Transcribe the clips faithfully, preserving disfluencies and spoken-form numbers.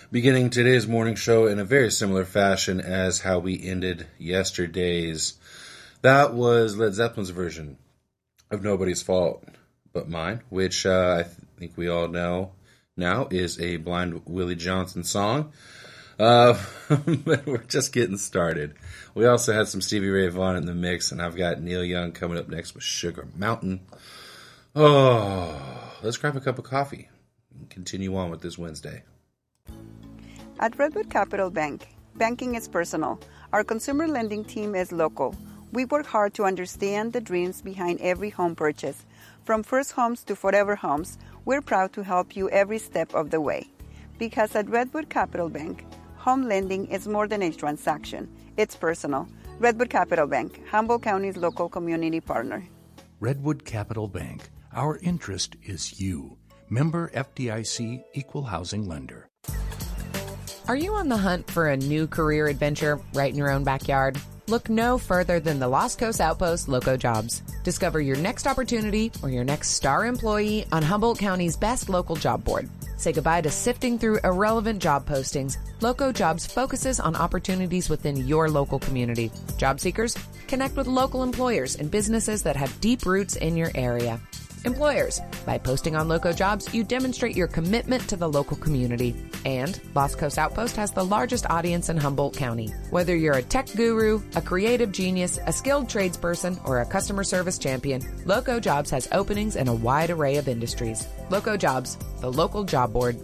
beginning today's morning show in a very similar fashion as how we ended yesterday's. That was Led Zeppelin's version of Nobody's Fault But Mine, which uh, I th- think we all know now is a Blind Willie Johnson song. Uh, but we're just getting started. We also had some Stevie Ray Vaughan in the mix, and I've got Neil Young coming up next with Sugar Mountain. Oh, let's grab a cup of coffee and continue on with this Wednesday. At Redwood Capital Bank, banking is personal. Our consumer lending team is local. We work hard to understand the dreams behind every home purchase. From first homes to forever homes, we're proud to help you every step of the way. Because at Redwood Capital Bank, home lending is more than a transaction. It's personal. Redwood Capital Bank, Humboldt County's local community partner. Redwood Capital Bank. Our interest is you. Member F D I C, Equal Housing Lender. Are you on the hunt for a new career adventure right in your own backyard? Look no further than the Los Coast Outpost Loco Jobs. Discover your next opportunity or your next star employee on Humboldt County's best local job board. Say goodbye to sifting through irrelevant job postings. Loco Jobs focuses on opportunities within your local community. Job seekers, connect with local employers and businesses that have deep roots in your area. Employers, by posting on Loco Jobs, you demonstrate your commitment to the local community. And Los Coast Outpost has the largest audience in Humboldt County. Whether you're a tech guru, a creative genius, a skilled tradesperson, or a customer service champion, Loco Jobs has openings in a wide array of industries. Loco Jobs, the local job board.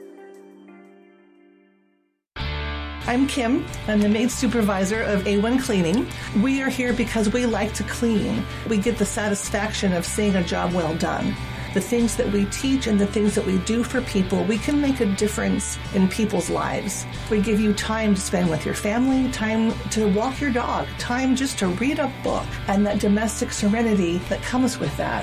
I'm Kim. I'm the maid supervisor of A one Cleaning. We are here because we like to clean. We get the satisfaction of seeing a job well done. The things that we teach and the things that we do for people, we can make a difference in people's lives. We give you time to spend with your family, time to walk your dog, time just to read a book, and that domestic serenity that comes with that.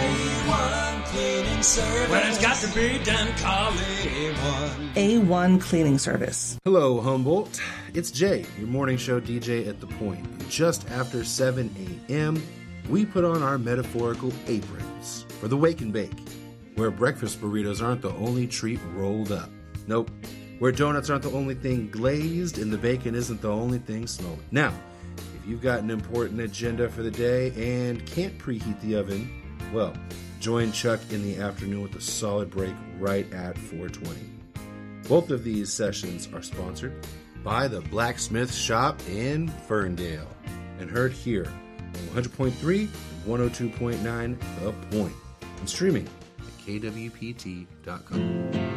When it's got to be done, call A one. A one Cleaning Service. Hello, Humboldt. It's Jay, your morning show D J at The Point. And just after seven a.m., we put on our metaphorical aprons for the Wake and Bake, where breakfast burritos aren't the only treat rolled up. Nope. Where donuts aren't the only thing glazed and the bacon isn't the only thing smoked. Now, if you've got an important agenda for the day and can't preheat the oven, well, join Chuck in the afternoon with a solid break right at four twenty. Both of these sessions are sponsored by the Blacksmith Shop in Ferndale and heard here on one hundred point three and one oh two point nine The Point and streaming at K W P T dot com.